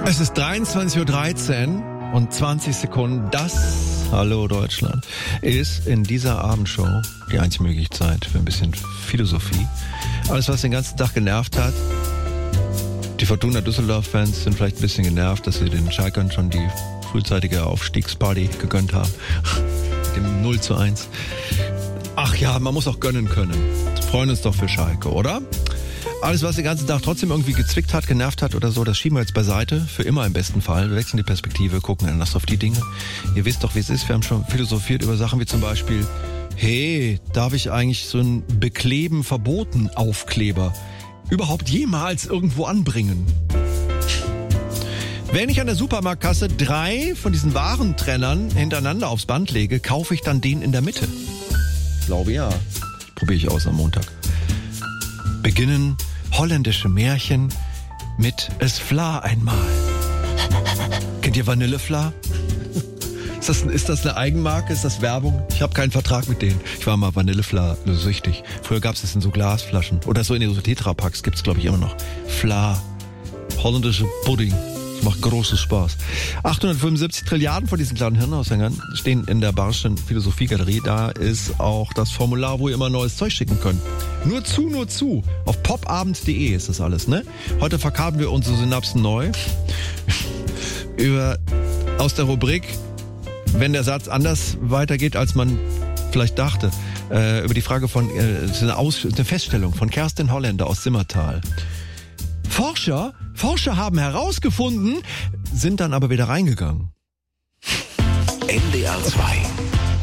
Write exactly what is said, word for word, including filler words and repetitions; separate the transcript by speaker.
Speaker 1: Es ist dreiundzwanzig Uhr dreizehn und zwanzig Sekunden. Das, hallo Deutschland, ist in dieser Abendshow die einzige mögliche Zeit für ein bisschen Philosophie. Alles, was den ganzen Tag genervt hat. Die Fortuna Düsseldorf-Fans sind vielleicht ein bisschen genervt, dass sie den Schalkern schon die frühzeitige Aufstiegsparty gegönnt haben. Mit dem null zu eins. Ach ja, man muss auch gönnen können. Freuen uns doch für Schalke, oder? Alles, was den ganzen Tag trotzdem irgendwie gezwickt hat, genervt hat oder so, das schieben wir jetzt beiseite. Für immer im besten Fall. Wir wechseln die Perspektive, gucken anders auf die Dinge. Ihr wisst doch, wie es ist. Wir haben schon philosophiert über Sachen wie zum Beispiel, hey, darf ich eigentlich so ein Bekleben verboten Aufkleber überhaupt jemals irgendwo anbringen? Wenn ich an der Supermarktkasse drei von diesen Warentrennern hintereinander aufs Band lege, kaufe ich dann den in der Mitte? Ich glaube ja. Probiere ich aus am Montag. Beginnen holländische Märchen mit Es Vla einmal. Kennt ihr Vanillefla? Ist das, ist das eine Eigenmarke? Ist das Werbung? Ich habe keinen Vertrag mit denen. Ich war mal Vanillefla süchtig. Früher gab es das in so Glasflaschen. Oder so in so Tetrapacks gibt es, glaube ich, immer noch. Vla. Holländische Pudding. Das macht großen Spaß. achthundertfünfundsiebzig Trilliarden von diesen kleinen Hirnaushängern stehen in der Barschen Philosophiegalerie. Da ist auch das Formular, wo ihr immer neues Zeug schicken könnt. Nur zu, nur zu. Auf popabend punkt de ist das alles, ne? Heute verkarten wir unsere Synapsen neu. Über, aus der Rubrik, wenn der Satz anders weitergeht, als man vielleicht dachte. Äh, über die Frage von, äh, eine, Aus, eine Feststellung von Kerstin Holländer aus Simmertal. Forscher, Forscher haben herausgefunden, sind dann aber wieder reingegangen.
Speaker 2: N D R zwei